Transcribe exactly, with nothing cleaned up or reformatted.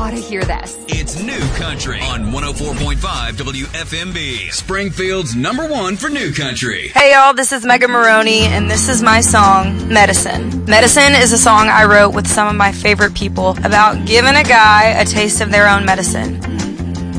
gotta hear this. It's New Country on one oh four point five W F M B. Springfield's number one for New Country. Hey y'all, this is Megan Maroney, and this is my song, Medicine. Medicine is a song I wrote with some of my favorite people about giving a guy a taste of their own medicine.